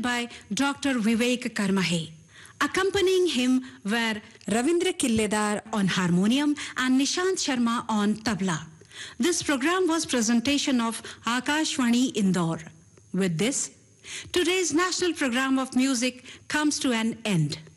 by Dr. Vivek Karmahe. Accompanying him were Ravindra Killedar on harmonium and Nishant Sharma on tabla. This program was presentation of Akashvani Indore. With this, today's national program of music comes to an end.